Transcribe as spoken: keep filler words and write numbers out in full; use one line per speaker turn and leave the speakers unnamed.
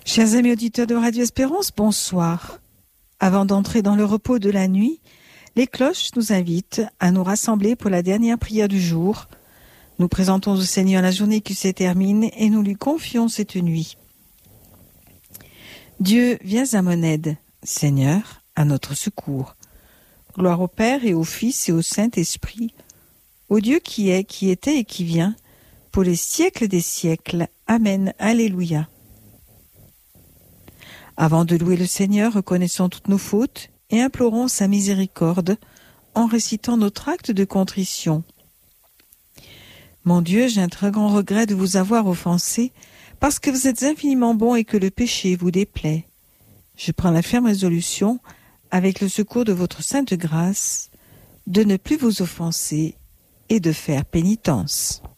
Chers amis auditeurs de Radio Espérance, bonsoir. Avant d'entrer dans le repos de la nuit, les cloches nous invitent à nous rassembler pour la dernière prière du jour. Nous présentons au Seigneur la journée qui se termine et nous lui confions cette nuit. Dieu, viens à mon aide. Seigneur, à notre secours. Gloire au Père et au Fils et au Saint-Esprit, au Dieu qui est, qui était et qui vient, pour les siècles des siècles. Amen. Alléluia. Avant de louer le Seigneur, reconnaissons toutes nos fautes et implorons sa miséricorde en récitant notre acte de contrition. Mon Dieu, j'ai un très grand regret de vous avoir offensé, parce que vous êtes infiniment bon et que le péché vous déplaît. Je prends la ferme résolution, avec le secours de votre sainte grâce, de ne plus vous offenser et de faire pénitence.